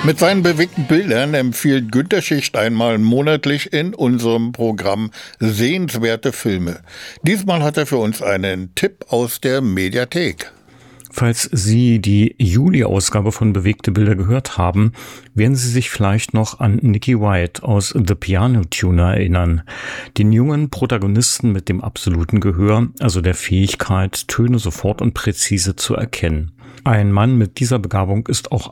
Mit seinen bewegten Bildern empfiehlt Günter Schicht einmal monatlich in unserem Programm sehenswerte Filme. Diesmal hat er für uns einen Tipp aus der Mediathek. Falls Sie die Juli-Ausgabe von Bewegte Bilder gehört haben, werden Sie sich vielleicht noch an Nicky White aus The Piano Tuner erinnern. Den jungen Protagonisten mit dem absoluten Gehör, also der Fähigkeit, Töne sofort und präzise zu erkennen. Ein Mann mit dieser Begabung ist auch